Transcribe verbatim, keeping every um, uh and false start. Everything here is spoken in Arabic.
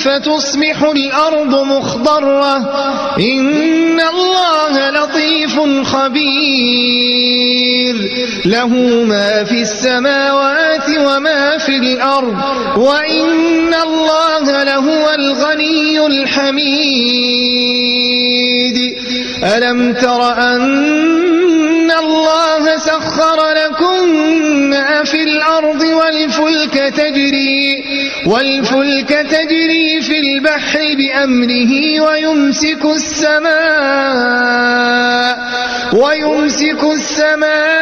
فتصبح الأرض مخضرة إن الله لطيف خبير له ما في السماوات وما في الأرض وإن الله لهو الغني الحميد ألم تر أن الله سخر لكم ما في الأرض والفلك تجري والفلك تجري في البحر بأمره ويمسك السماء ويمسك السماء